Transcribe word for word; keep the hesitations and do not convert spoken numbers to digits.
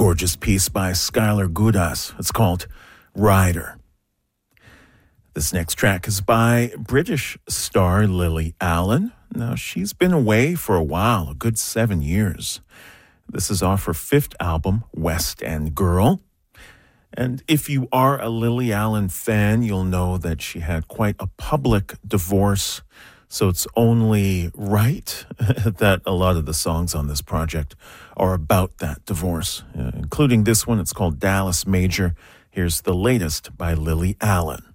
gorgeous piece by Skylar Gudas. It's called Rider. This next track is by British star Lily Allen. Now, she's been away for a while, a good seven years. This is off her fifth album, West End Girl. And if you are a Lily Allen fan, you'll know that she had quite a public divorce. So it's only right that a lot of the songs on this project are about that divorce, uh, including this one. It's called Dallas Major. Here's the latest by Lily Allen.